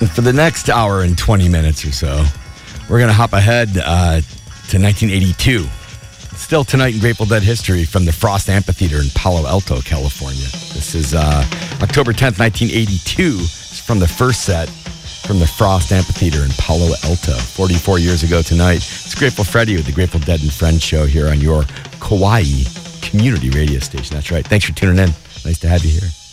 For the next hour and 20 minutes or so, we're going to hop ahead to 1982. Still tonight in Grateful Dead history from the Frost Amphitheater in Palo Alto, California. This is October 10th, 1982. It's from the first set from the Frost Amphitheater in Palo Alto, 44 years ago tonight. It's Grateful Freddy with the Grateful Dead and Friends show here on your Kauai community radio station. That's right. Thanks for tuning in. Nice to have you here.